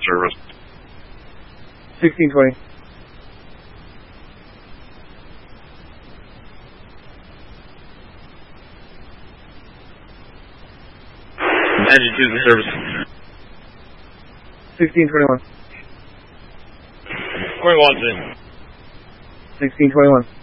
service. 1620. Engine 2 in service. 1621. Going on in. 1621.